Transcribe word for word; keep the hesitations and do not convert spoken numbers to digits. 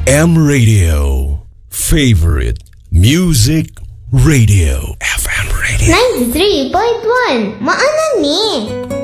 M Radio. Favorite Music Radio. F M Radio. ninety-three point one. Maanan ni.